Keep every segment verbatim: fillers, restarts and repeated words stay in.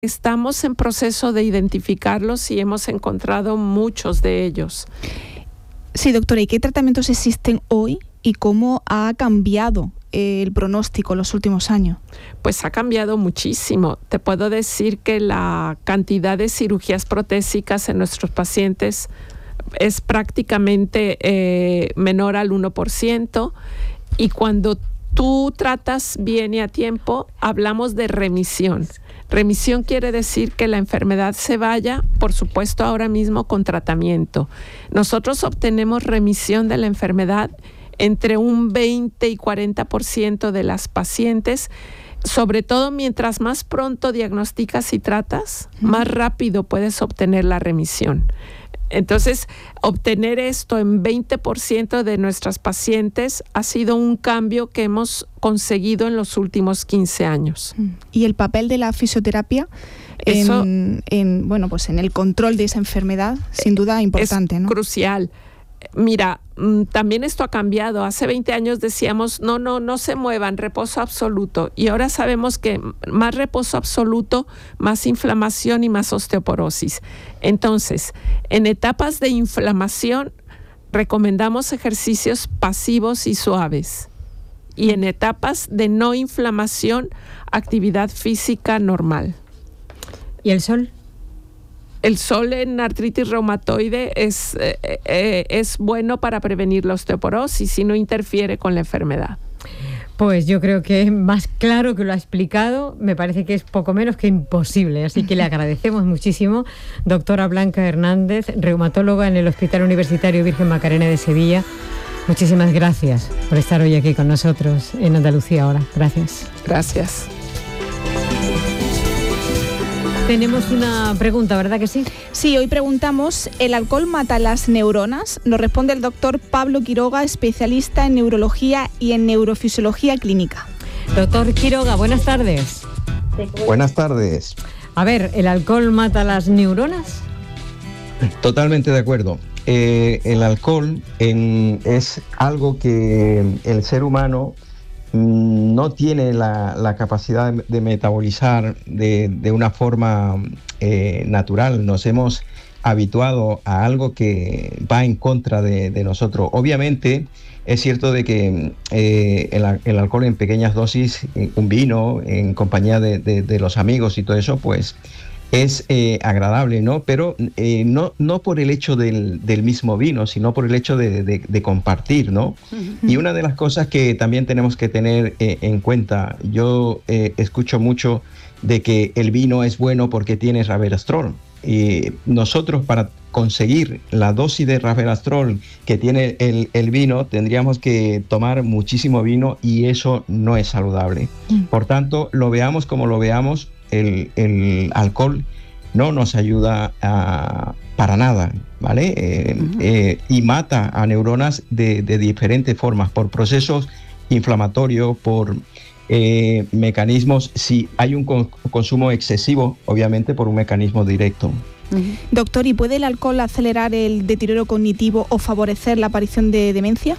Estamos en proceso de identificarlos y hemos encontrado muchos de ellos. Sí, doctora, ¿y qué tratamientos existen hoy y cómo ha cambiado el pronóstico en los últimos años? Pues ha cambiado muchísimo. Te puedo decir que la cantidad de cirugías protésicas en nuestros pacientes es prácticamente eh, menor al uno por ciento, y cuando tú tratas bien y a tiempo, hablamos de remisión. Remisión quiere decir que la enfermedad se vaya, por supuesto, ahora mismo con tratamiento. Nosotros obtenemos remisión de la enfermedad entre un veinte y cuarenta por ciento de las pacientes, sobre todo mientras más pronto diagnosticas y tratas, más rápido puedes obtener la remisión. Entonces, obtener esto en veinte por ciento de nuestras pacientes ha sido un cambio que hemos conseguido en los últimos quince años. ¿Y el papel de la fisioterapia Eso en, en, bueno, pues en el control de esa enfermedad? Sin duda importante, es ¿no? Crucial. Mira, también esto ha cambiado. Hace veinte años decíamos, no, no, no se muevan, reposo absoluto. Y ahora sabemos que más reposo absoluto, más inflamación y más osteoporosis. Entonces, en etapas de inflamación, recomendamos ejercicios pasivos y suaves. Y en etapas de no inflamación, actividad física normal. ¿Y el sol? El sol en artritis reumatoide es, eh, eh, es bueno para prevenir la osteoporosis y no interfiere con la enfermedad. Pues yo creo que es más claro que lo ha explicado, me parece que es poco menos que imposible, así que le agradecemos muchísimo. Doctora Blanca Hernández, reumatóloga en el Hospital Universitario Virgen Macarena de Sevilla, muchísimas gracias por estar hoy aquí con nosotros en Andalucía Ahora. Gracias. Gracias. Tenemos una pregunta, ¿verdad que sí? Sí, hoy preguntamos, ¿el alcohol mata las neuronas? Nos responde el doctor Pablo Quiroga, especialista en neurología y en neurofisiología clínica. Doctor Quiroga, buenas tardes. Buenas tardes. A ver, ¿el alcohol mata las neuronas? Totalmente de acuerdo. Eh, el alcohol en, es algo que el ser humano no tiene la, la capacidad de, de metabolizar de, de una forma eh, natural. Nos hemos habituado a algo que va en contra de, de nosotros. Obviamente es cierto de que eh, el, el alcohol en pequeñas dosis, un vino en compañía de, de, de los amigos y todo eso, pues es eh, agradable, ¿no? Pero eh, no, no por el hecho del, del mismo vino, sino por el hecho de, de, de compartir, ¿no? Uh-huh. Y una de las cosas que también tenemos que tener eh, en cuenta, yo eh, escucho mucho de que el vino es bueno porque tiene resveratrol. Y nosotros, para conseguir la dosis de resveratrol que tiene el, el vino, tendríamos que tomar muchísimo vino y eso no es saludable. Uh-huh. Por tanto, lo veamos como lo veamos, El, el alcohol no nos ayuda a, para nada, ¿vale? Eh, uh-huh. eh, y mata a neuronas de, de diferentes formas, por procesos inflamatorios, por eh, mecanismos, si hay un con, consumo excesivo, obviamente por un mecanismo directo. Uh-huh. Doctor, ¿y puede el alcohol acelerar el deterioro cognitivo o favorecer la aparición de demencia?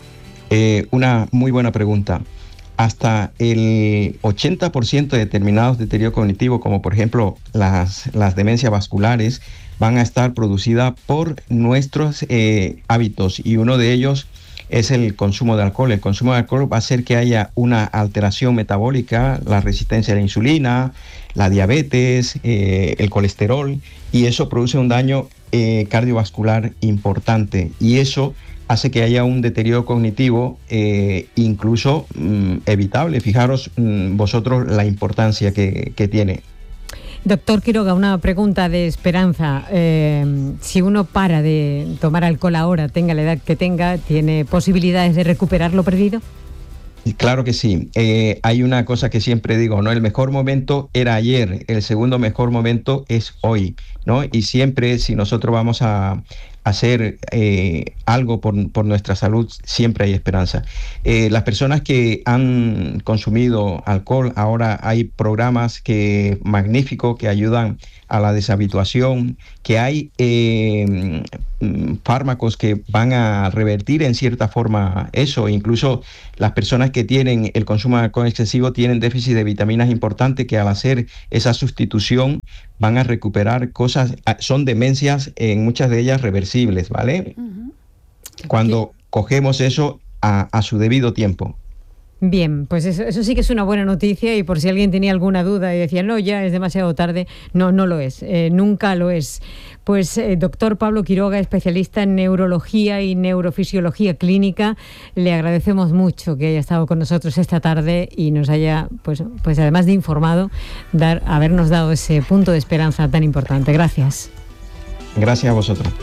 Eh, una muy buena pregunta. Hasta el ochenta por ciento de determinados deterioros cognitivos, como por ejemplo las, las demencias vasculares, van a estar producidas por nuestros eh, hábitos, y uno de ellos es el consumo de alcohol. El consumo de alcohol va a hacer que haya una alteración metabólica, la resistencia a la insulina, la diabetes, eh, el colesterol, y eso produce un daño eh, cardiovascular importante, y eso hace que haya un deterioro cognitivo eh, incluso mm, evitable. Fijaros mm, vosotros la importancia que, que tiene. Doctor Quiroga, una pregunta de esperanza. Eh, si uno para de tomar alcohol ahora, tenga la edad que tenga, ¿tiene posibilidades de recuperar lo perdido? Claro que sí. Eh, hay una cosa que siempre digo, ¿no? El mejor momento era ayer, el segundo mejor momento es hoy, ¿no? Y siempre, si nosotros vamos a, hacer eh, algo por, por nuestra salud, siempre hay esperanza. Eh, las personas que han consumido alcohol, ahora hay programas que magníficos que ayudan a la deshabituación, que hay eh, fármacos que van a revertir en cierta forma eso. Incluso las personas que tienen el consumo de alcohol excesivo tienen déficit de vitaminas importantes que al hacer esa sustitución van a recuperar cosas, son demencias en muchas de ellas reversibles, ¿vale? Uh-huh. Cuando cogemos eso a, a su debido tiempo. Bien, pues eso, eso sí que es una buena noticia, y por si alguien tenía alguna duda y decía, no, ya es demasiado tarde, no, no lo es, eh, nunca lo es. Pues eh, doctor Pablo Quiroga, especialista en neurología y neurofisiología clínica, le agradecemos mucho que haya estado con nosotros esta tarde y nos haya, pues, pues además de informado, dar, habernos dado ese punto de esperanza tan importante. Gracias. Gracias a vosotros.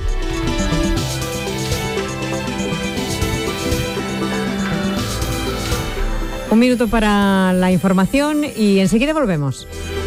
Un minuto para la información y enseguida volvemos.